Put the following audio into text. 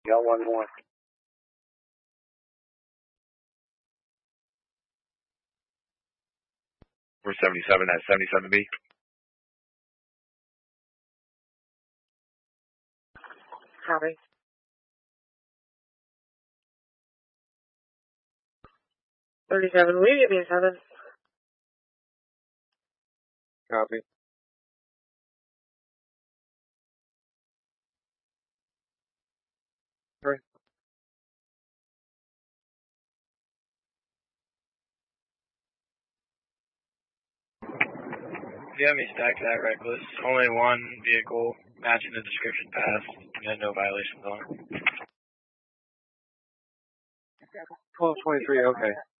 Got one more. We're 77 at 77B. Copy. $37, will you give me a 7? Copy. Right. You have me stacked to that reckless. Only one vehicle matching the description passed. You had no violations on it. 1223, okay.